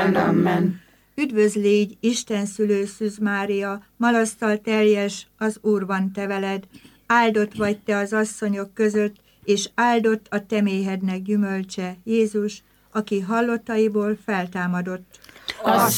Amen, amen. Üdvözl légy, Isten szülő Szűz Mária, malasztal teljes, az Úr van te veled, áldott vagy te az asszonyok között, és áldott a te méhednek gyümölcse, Jézus, aki hallottaiból feltámadott. Azt